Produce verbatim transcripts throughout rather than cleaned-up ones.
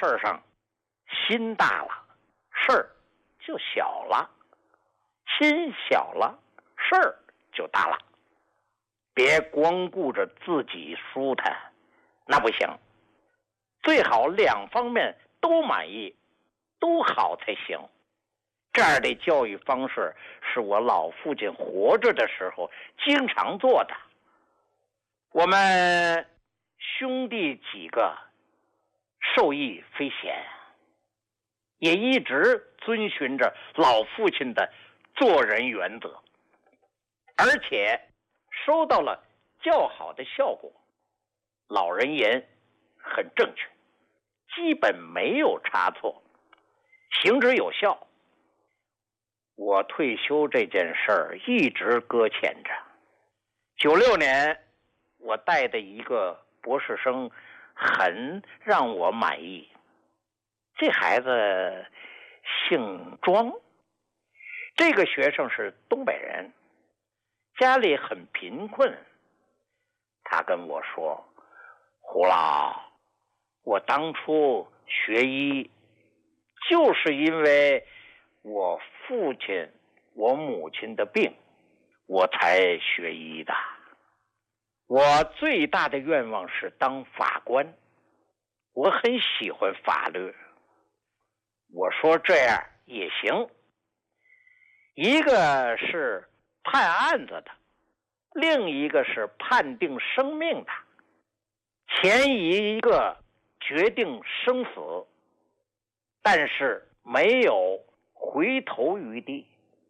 事儿上，心大了，事儿就小了；心小了，事儿就大了。别光顾着自己舒坦，那不行。最好两方面都满意，都好才行。这样的教育方式是我老父亲活着的时候经常做的。我们兄弟几个受益匪浅，也一直遵循着老父亲的做人原则，而且收到了较好的效果。老人言很正确，基本没有差错，行之有效。我退休这件事儿一直搁浅着。九六年，我带的一个博士生很让我满意。这孩子姓庄，这个学生是东北人，家里很贫困。他跟我说：“胡老，我当初学医就是因为我父亲、我母亲的病，我才学医的。我最大的愿望是当法官，我很喜欢法律。”我说这样也行，一个是判案子的，另一个是判定生命的，前一个决定生死，但是没有回头余地，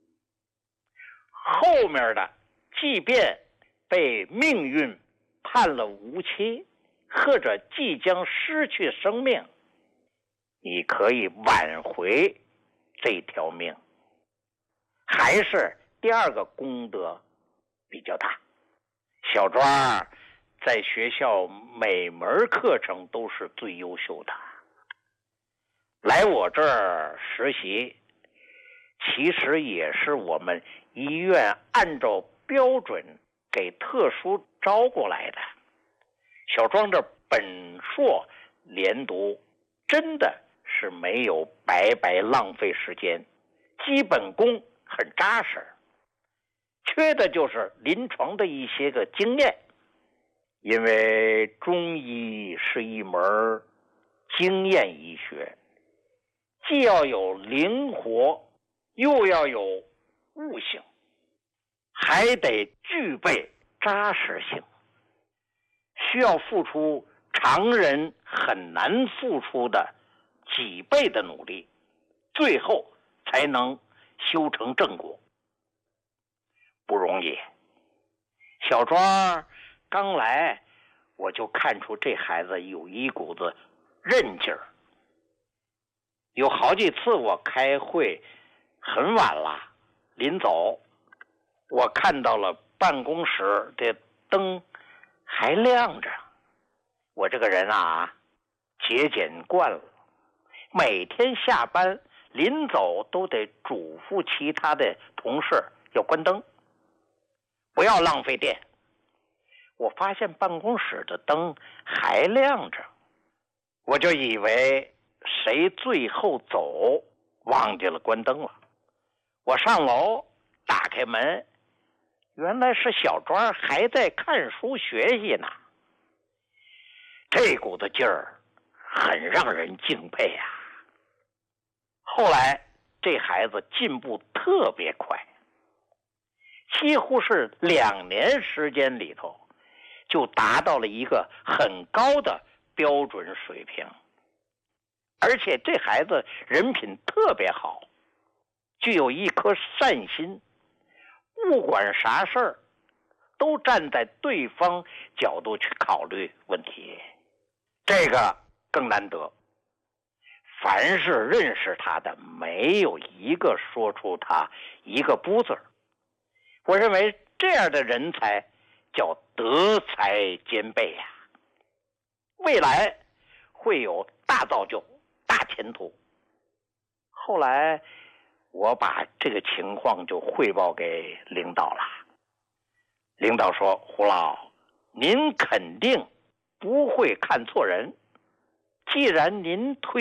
后面的即便被命运判了无期，或者即将失去生命，你可以挽回这条命。还是第二个功德比较大。小庄在学校每门课程都是最优秀的，来我这儿实习其实也是我们医院按照标准给特殊招过来的。小庄这本硕连读真的是没有白白浪费时间，基本功很扎实，缺的就是临床的一些个经验。因为中医是一门经验医学，既要有灵活，又要有悟性，还得具备扎实性，需要付出常人很难付出的几倍的努力，最后才能修成正果，不容易。小庄刚来，我就看出这孩子有一股子韧劲儿。有好几次我开会很晚了，临走我看到了办公室的灯还亮着。我这个人啊，节俭惯了，每天下班临走都得嘱咐其他的同事要关灯，不要浪费电。我发现办公室的灯还亮着，我就以为谁最后走忘记了关灯了。我上楼打开门，原来是小庄还在看书学习呢。这股子劲儿很让人敬佩啊。后来这孩子进步特别快，几乎是两年时间里头就达到了一个很高的标准水平。而且这孩子人品特别好，具有一颗善心，不管啥事儿都站在对方角度去考虑问题，这个更难得。凡是认识他的，没有一个说出他一个不字。我认为这样的人才叫德才兼备呀、啊，未来会有大造就、大前途。后来我把这个情况就汇报给领导了，领导说：“胡老，您肯定不会看错人，既然您推